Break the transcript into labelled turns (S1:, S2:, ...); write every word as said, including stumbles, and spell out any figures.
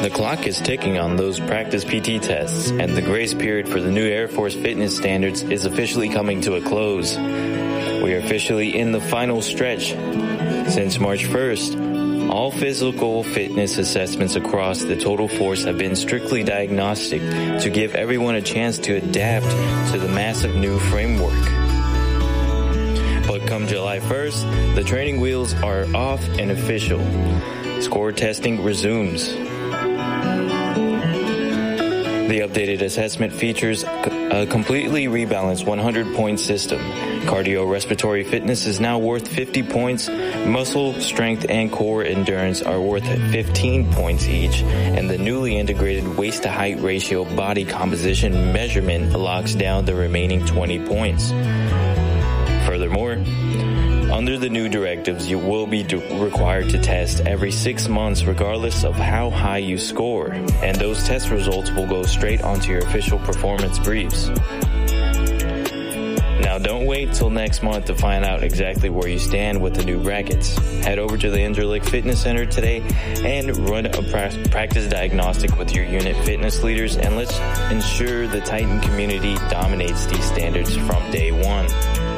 S1: The clock is ticking on those practice P T tests, and the grace period for the new Air Force fitness standards is officially coming to a close. We are officially in the final stretch. Since March first, all physical fitness assessments across the total force have been strictly diagnostic to give everyone a chance to adapt to the massive new framework. But come July first, the training wheels are off and official. Score testing resumes. The updated assessment features a completely rebalanced one hundred point system. Cardiorespiratory fitness is now worth fifty points. Muscle strength and core endurance are worth fifteen points each. And the newly integrated waist-to-height ratio body composition measurement locks down the remaining twenty points. Furthermore, under the new directives, you will be required to test every six months regardless of how high you score, and those test results will go straight onto your official performance briefs. Now don't wait till next month to find out exactly where you stand with the new brackets. Head over to the Ingerlick Fitness Center today and run a pra- practice diagnostic with your unit fitness leaders, and let's ensure the Titan community dominates these standards from day one.